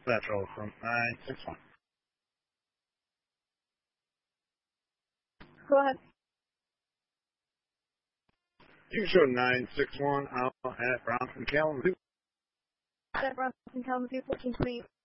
Central from 961. Go ahead. You can show 961 out at Bronson Kalamazoo. At Bronson Kalamazoo, 1420